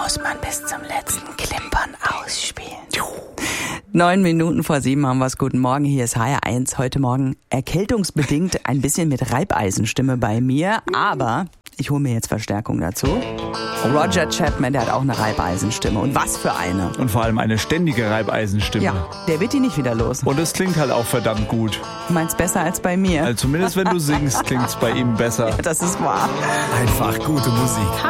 muss man bis zum letzten Klimpern ausspielen. 9 Minuten vor 7 haben wir es. Guten Morgen, hier ist HR1. Heute Morgen erkältungsbedingt ein bisschen mit Reibeisenstimme bei mir, aber ich hole mir jetzt Verstärkung dazu. Roger Chapman, der hat auch eine Reibeisenstimme. Und was für eine. Und vor allem eine ständige Reibeisenstimme. Ja, der wird die nicht wieder los. Und es klingt halt auch verdammt gut. Du meinst besser als bei mir? Also zumindest wenn du singst, klingt's bei ihm besser. Ja, das ist wahr. Einfach gute Musik.